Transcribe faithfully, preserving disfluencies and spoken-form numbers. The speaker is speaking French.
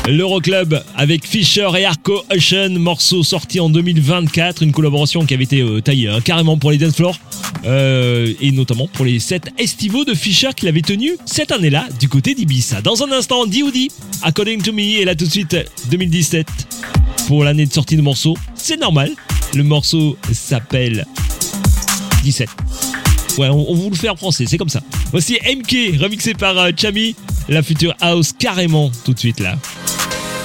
l'Euroclub avec Fisher et Arco Ocean, morceau sorti en deux mille vingt-quatre, une collaboration qui avait été euh, taillée hein, carrément pour les dance floors euh, et notamment pour les sets estivaux de Fisher qu'il avait tenu cette année-là du côté d'Ibiza. Dans un instant, D O D, According to Me, et là tout de suite deux mille dix-sept pour l'année de sortie de morceau. C'est normal, le morceau s'appelle dix-sept. Ouais, on, on vous le fait en français, c'est comme ça. Voici M K, remixé par euh, Chami, la future house carrément tout de suite là.